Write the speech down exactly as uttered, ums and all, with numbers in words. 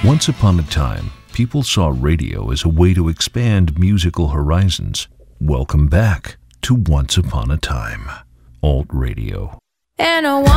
Once upon a time, people saw radio as a way to expand musical horizons. Welcome back to Once Upon a Time, Alt Radio. And a